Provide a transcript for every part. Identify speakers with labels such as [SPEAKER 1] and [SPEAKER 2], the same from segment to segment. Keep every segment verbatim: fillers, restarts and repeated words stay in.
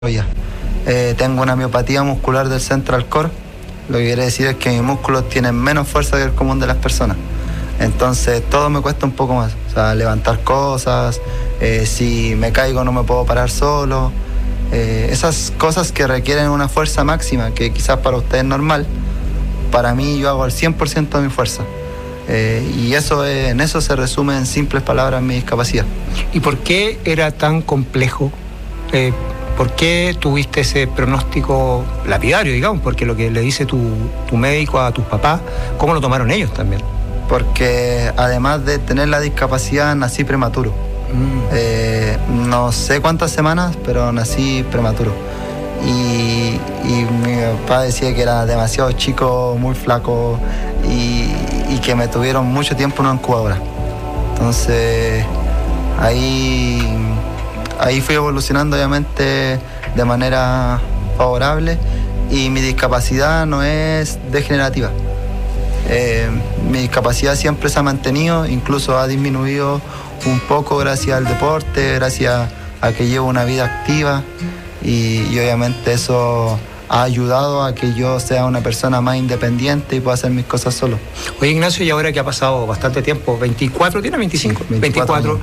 [SPEAKER 1] Eh, tengo una miopatía muscular del central core, lo que quiere decir es que mis músculos tienen menos fuerza que el común de las personas. Entonces todo me cuesta un poco más, o sea, levantar cosas, eh, si me caigo no me puedo parar solo, eh, esas cosas que requieren una fuerza máxima, que quizás para usted es normal, para mí yo hago el cien por ciento de mi fuerza. Eh, y eso eh, en eso se resume en simples palabras mi discapacidad.
[SPEAKER 2] ¿Y por qué era tan complejo? Eh, ¿Por qué tuviste ese pronóstico lapidario, digamos? Porque lo que le dice tu, tu médico a tus papás, ¿cómo lo tomaron ellos también?
[SPEAKER 1] Porque además de tener la discapacidad, nací prematuro. Mm. Eh, no sé cuántas semanas, pero nací prematuro. Y, y mi papá decía que era demasiado chico, muy flaco, y, y que me tuvieron mucho tiempo en una incubadora. Entonces, ahí... Ahí fui evolucionando obviamente de manera favorable y mi discapacidad no es degenerativa. Eh, mi discapacidad siempre se ha mantenido, incluso ha disminuido un poco gracias al deporte, gracias a que llevo una vida activa y, y obviamente eso ha ayudado a que yo sea una persona más independiente y pueda hacer mis cosas solo.
[SPEAKER 2] Oye, Ignacio, y ahora que ha pasado bastante tiempo, veinticuatro, ¿tiene veinticinco? veinticuatro.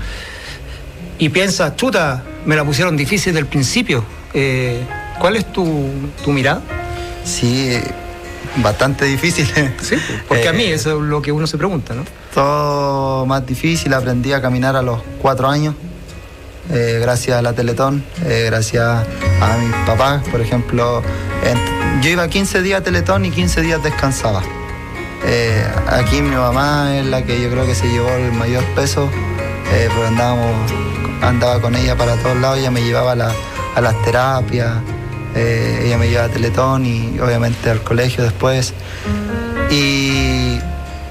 [SPEAKER 2] Y piensas, chuta, me la pusieron difícil del principio. Eh, ¿Cuál es tu, tu mirada?
[SPEAKER 1] Sí, bastante difícil.
[SPEAKER 2] Sí, porque eh, a mí eso es lo que uno se pregunta, ¿no?
[SPEAKER 1] Todo más difícil, aprendí a caminar a los cuatro años, eh, gracias a la Teletón, eh, gracias a mis papás, por ejemplo. En, yo iba quince días a Teletón y quince días descansaba. Eh, aquí mi mamá es la que yo creo que se llevó el mayor peso, eh, porque andábamos... andaba con ella para todos lados, ella me llevaba a, la, a las terapias, eh, ella me llevaba a Teletón y obviamente al colegio después. Y,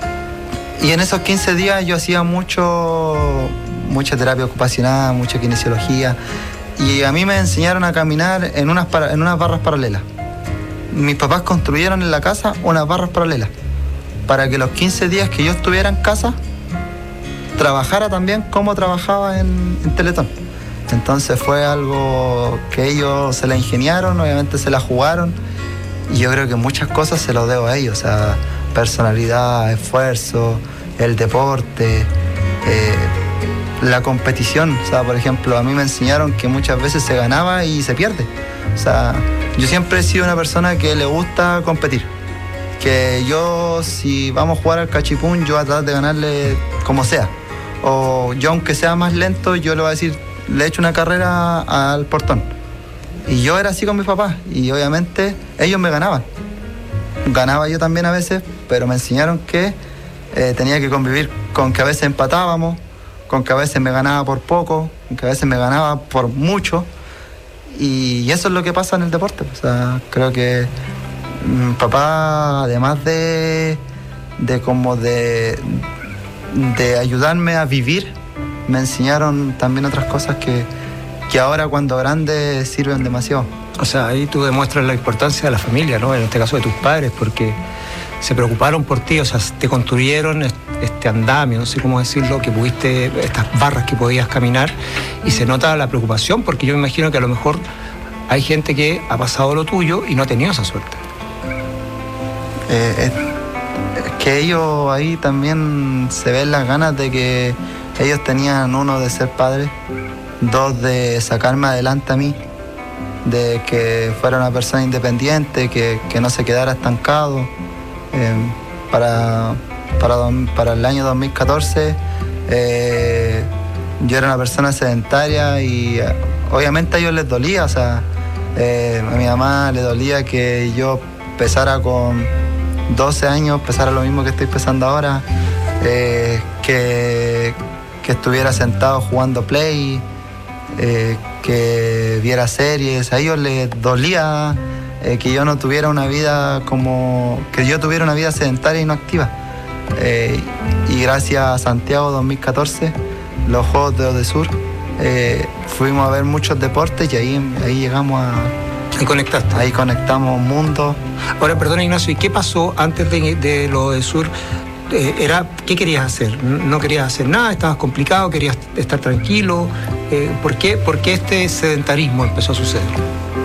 [SPEAKER 1] y en esos quince días yo hacía mucho, mucha terapia ocupacional, mucha kinesiología, y a mí me enseñaron a caminar en unas, para, en unas barras paralelas. Mis papás construyeron en la casa unas barras paralelas, para que los quince días que yo estuviera en casa, trabajara también como trabajaba en, en Teletón. Entonces fue algo que ellos se la ingeniaron, obviamente se la jugaron, y yo creo que muchas cosas se lo debo a ellos, o sea, personalidad, esfuerzo, el deporte, eh, la competición. O sea, por ejemplo, a mí me enseñaron que muchas veces se ganaba y se pierde. O sea, yo siempre he sido una persona que le gusta competir, que yo, si vamos a jugar al cachipún, yo voy a tratar de ganarle como sea. O yo, aunque sea más lento, yo le voy a decir, le he hecho una carrera al portón. Y yo era así con mis papás, y obviamente ellos me ganaban. Ganaba yo también a veces, pero me enseñaron que eh, tenía que convivir con que a veces empatábamos, con que a veces me ganaba por poco, con que a veces me ganaba por mucho. Y, y eso es lo que pasa en el deporte. O sea, creo que mi papá, además de, de como de... de ayudarme a vivir, me enseñaron también otras cosas que, que ahora cuando grande sirven demasiado.
[SPEAKER 2] O sea, ahí tú demuestras la importancia de la familia, ¿no? En este caso de tus padres, porque se preocuparon por ti, o sea, te construyeron este andamio, no sé cómo decirlo, que pudiste, estas barras que podías caminar, y se nota la preocupación, porque yo me imagino que a lo mejor hay gente que ha pasado lo tuyo y no ha tenido esa suerte.
[SPEAKER 1] Eh, eh. Que ellos ahí también se ven las ganas de que ellos tenían, uno, de ser padres, dos, de sacarme adelante a mí, de que fuera una persona independiente, que, que no se quedara estancado. Eh, para, para, para el año dos mil catorce eh, yo era una persona sedentaria y eh, obviamente a ellos les dolía, o sea, eh, a mi mamá le dolía que yo pesara con doce años, pesara lo mismo que estoy pesando ahora, eh, que, que estuviera sentado jugando play, eh, que viera series. A ellos les dolía eh, que yo no tuviera una vida como, que yo tuviera una vida sedentaria y no activa. Eh, y gracias a Santiago dos mil catorce, los Juegos de Odesur, eh, fuimos a ver muchos deportes y ahí, ahí llegamos a...
[SPEAKER 2] Ahí conectaste.
[SPEAKER 1] Ahí conectamos mundos.
[SPEAKER 2] Ahora, perdona, Ignacio, ¿y qué pasó antes de, de lo de Sur? Eh, era, ¿qué querías hacer? ¿No querías hacer nada? ¿Estabas complicado? ¿Querías estar tranquilo? Eh, ¿por qué, ¿Por qué este sedentarismo empezó a suceder?